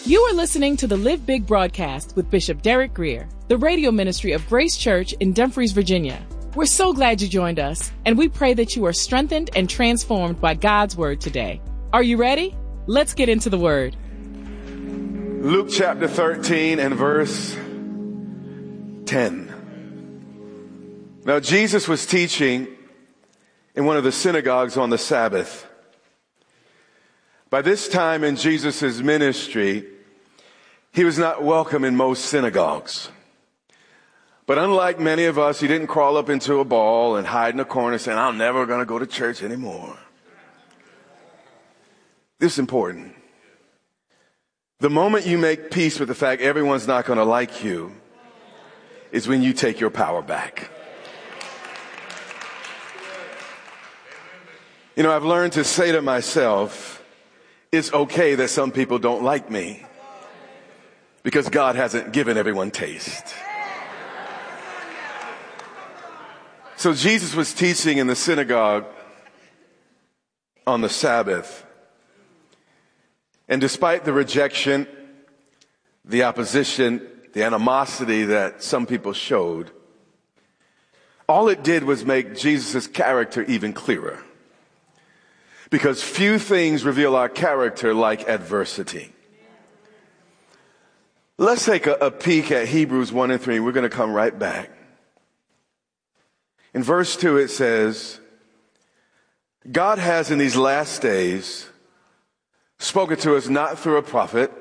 You are listening to the Live Big broadcast with Bishop Derek Greer, the radio ministry of Grace Church in Dumfries, Virginia. We're so glad you joined us, and we pray that you are strengthened and transformed by God's word today. Are you ready? Let's get into the word. Luke chapter 13 and verse 10. Now, Jesus was teaching in one of the synagogues on the Sabbath. By this time in Jesus' ministry, he was not welcome in most synagogues. But unlike many of us, he didn't crawl up into a ball and hide in a corner saying, I'm never going to go to church anymore. This is important. The moment you make peace with the fact everyone's not going to like you is when you take your power back. You know, I've learned to say to myself, it's okay that some people don't like me because God hasn't given everyone taste. So Jesus was teaching in the synagogue on the Sabbath. And despite the rejection, the opposition, the animosity that some people showed, all it did was make Jesus' character even clearer. Because few things reveal our character like adversity. Let's take a peek at Hebrews 1 and 3. We're going to come right back. In verse 2 it says, God has in these last days spoken to us not through a prophet,